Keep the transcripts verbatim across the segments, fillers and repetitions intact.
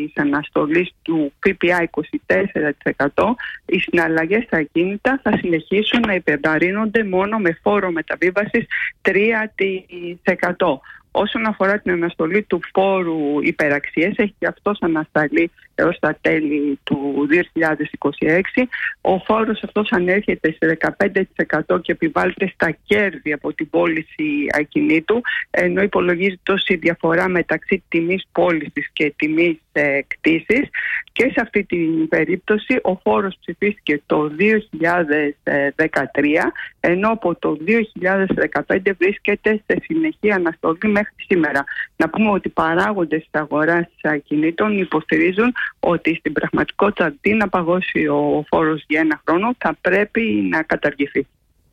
της αναστολής του ΦΠΑ είκοσι τέσσερα τοις εκατό, οι συναλλαγές στα ακίνητα θα συνεχίσουν να υπερβαρύνονται μόνο με φόρο μεταβίβασης τρία τοις εκατό. Όσον αφορά την αναστολή του φόρου υπεραξίες, έχει και αυτός ανασταλεί έως τα τέλη του δύο χιλιάδες είκοσι έξι. Ο φόρος αυτός ανέρχεται σε δεκαπέντε τοις εκατό και επιβάλλεται στα κέρδη από την πώληση ακινήτου, ενώ υπολογίζεται ως η διαφορά μεταξύ τιμής πώλησης και τιμής ε, κτήσης. Και σε αυτή την περίπτωση ο φόρος ψηφίστηκε το δύο χιλιάδες δεκατρία, ενώ από το δύο χιλιάδες δεκαπέντε βρίσκεται σε συνεχή αναστολή μέχρι σήμερα. Να πούμε ότι οι παράγοντες της αγοράς ακινήτων υποστηρίζουν ότι στην πραγματικότητα αντί να παγώσει ο φόρος για ένα χρόνο θα πρέπει να καταργηθεί.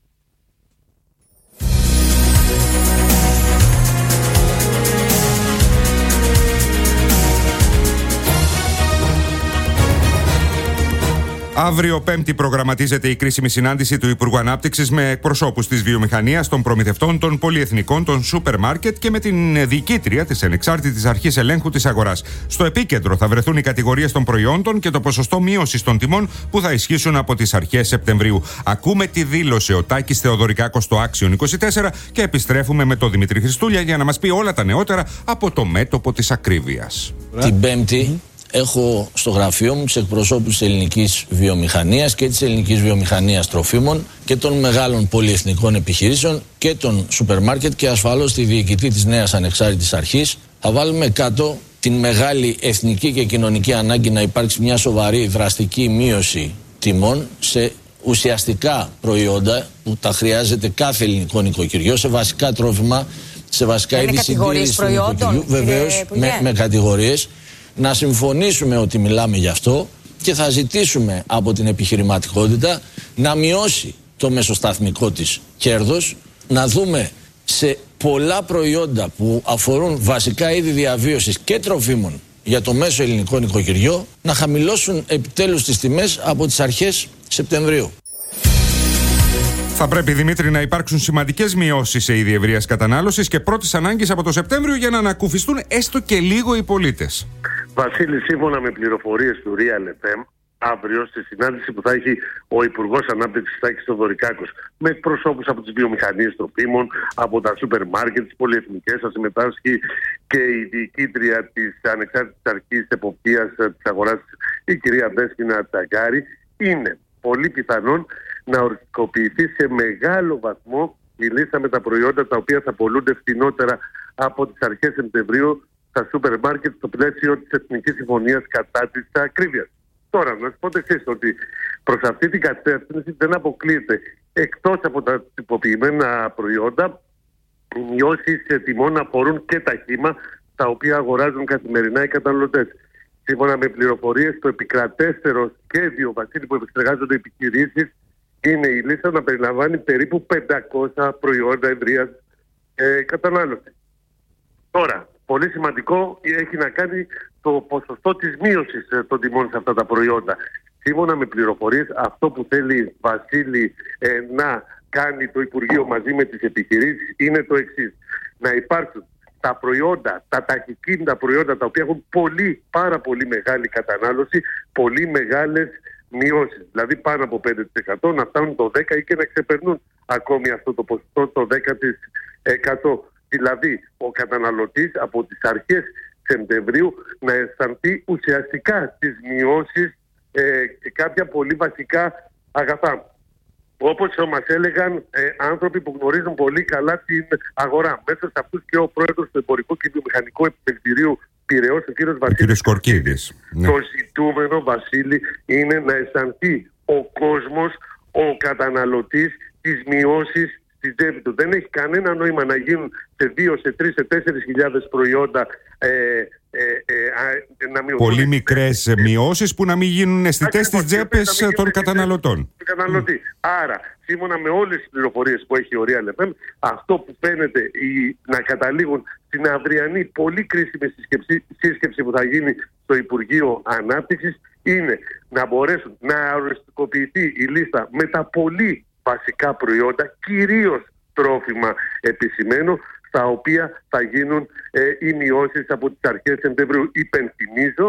Αύριο Πέμπτη προγραμματίζεται η κρίσιμη συνάντηση του Υπουργού Ανάπτυξης με εκπροσώπους της βιομηχανίας, των προμηθευτών, των πολυεθνικών, των σούπερ μάρκετ και με την διοικήτρια της Ανεξάρτητης Αρχής Ελέγχου της Αγοράς. Στο επίκεντρο θα βρεθούν οι κατηγορίες των προϊόντων και το ποσοστό μείωσης των τιμών που θα ισχύσουν από τις αρχές Σεπτεμβρίου. Ακούμε τι δήλωσε ο Τάκης Θεοδωρικάκος στο Άξιον είκοσι τέσσερα και επιστρέφουμε με τον Δημήτρη Χριστούλια για να μας πει όλα τα νεότερα από το μέτωπο της ακρίβειας. Την Πέμπτη έχω στο γραφείο μου τους εκπροσώπους της ελληνικής βιομηχανίας και της ελληνικής βιομηχανίας τροφίμων και των μεγάλων πολυεθνικών επιχειρήσεων και των σούπερ μάρκετ και ασφαλώς τη διοικητή της νέας ανεξάρτητης αρχής. Θα βάλουμε κάτω την μεγάλη εθνική και κοινωνική ανάγκη να υπάρξει μια σοβαρή δραστική μείωση τιμών σε ουσιαστικά προϊόντα που τα χρειάζεται κάθε ελληνικό νοικοκυριό, σε βασικά τρόφιμα, σε βασικά είδη συντήρησης του νοικοκυριού. Βεβαίως, με, με κατηγορίες. Να συμφωνήσουμε ότι μιλάμε γι' αυτό και θα ζητήσουμε από την επιχειρηματικότητα να μειώσει το μεσοσταθμικό της κέρδος, να δούμε σε πολλά προϊόντα που αφορούν βασικά είδη διαβίωσης και τροφίμων για το μέσο ελληνικό νοικοκυριό να χαμηλώσουν επιτέλους τις τιμές από τις αρχές Σεπτεμβρίου. Θα πρέπει, Δημήτρη, να υπάρξουν σημαντικές μειώσεις σε είδη ευρείας κατανάλωσης και πρώτης ανάγκης από το Σεπτέμβριο για να ανακουφιστούν έστω και λίγο οι πολίτες. Βασίλη, σύμφωνα με πληροφορίες του Real εφ εμ, αύριο στη συνάντηση που θα έχει ο Υπουργός Ανάπτυξης Τάκης Θεοδωρικάκος με εκπροσώπους από τις βιομηχανίες τροφίμων, από τα σούπερ μάρκετ, τις πολυεθνικές, θα συμμετάσχει και η διοικήτρια της Ανεξάρτητης Αρχής Εποπτείας της Αγοράς, η κυρία Δέσποινα Τσαγκάρη. Είναι πολύ πιθανόν να οριστικοποιηθεί σε μεγάλο βαθμό η λίστα με τα προϊόντα τα οποία θα πολλούνται φθηνότερα από τις αρχές Σεπτεμβρίου στα σούπερ μάρκετ στο πλαίσιο της Εθνικής Συμφωνίας κατά της ακρίβειας. Τώρα, να σας πω το εξής, ότι προς αυτή την κατεύθυνση δεν αποκλείεται, εκτός από τα τυποποιημένα προϊόντα, οι μειώσεις τιμών αφορούν και τα χύμα τα οποία αγοράζουν καθημερινά οι καταναλωτές. Σύμφωνα με πληροφορίες, το επικρατέστερο σχέδιο, Βασίλη, που επεξεργάζονται οι επιχειρήσεις είναι η λίστα να περιλαμβάνει περίπου πεντακόσια προϊόντα ευρείας ε, κατανάλωσης. Τώρα, πολύ σημαντικό έχει να κάνει το ποσοστό της μείωσης των τιμών σε αυτά τα προϊόντα. Σύμφωνα με πληροφορίες, αυτό που θέλει, Βασίλη, ε, να κάνει το Υπουργείο μαζί με τις επιχειρήσεις είναι το εξής. Να υπάρξουν τα προϊόντα, τα ταχυκίνητα προϊόντα τα οποία έχουν πολύ, πάρα πολύ μεγάλη κατανάλωση, πολύ μεγάλες μειώσεις. Δηλαδή πάνω από πέντε τοις εκατό να φτάνουν το δέκα τοις εκατό ή και να ξεπερνούν ακόμη αυτό το ποσοστό το δέκα τοις εκατό. Δηλαδή ο καταναλωτής από τις αρχές Σεπτεμβρίου να αισθανθεί ουσιαστικά τις μειώσεις ε, σε κάποια πολύ βασικά αγαθά. Όπως μας έλεγαν ε, άνθρωποι που γνωρίζουν πολύ καλά την αγορά. Μέσα σε αυτούς και ο πρόεδρος του Εμπορικού και Βιομηχανικού Επιμελητηρίου Πειραιώς, ο κύριος Βασίλης Κορκίδης. Ναι. Το ζητούμενο, Βασίλη, είναι να αισθανθεί ο κόσμος, ο καταναλωτής, τις μειώσεις στην τσέπη του. Δεν έχει κανένα νόημα να γίνουν σε δύο, σε τρεις, σε τέσσερις χιλιάδες προϊόντα ε, ε, ε, να μειωθούν. Πολύ μικρές μειώσεις που να μην γίνουν αισθητές στις τσέπες των καταναλωτών. καταναλωτή. Mm. Άρα, σύμφωνα με όλες τις πληροφορίες που έχει ο Real εφ εμ, αυτό που φαίνεται η, να καταλήγουν στην αυριανή πολύ κρίσιμη σύσκεψη, σύσκεψη που θα γίνει στο Υπουργείο Ανάπτυξης είναι να μπορέσουν να οριστικοποιηθεί η λίστα με τα πολύ βασικά προϊόντα, κυρίως τρόφιμα επισημένω, στα οποία θα γίνουν ε, οι μειώσεις από τις αρχές Σεπτεμβρίου. Υπενθυμίζω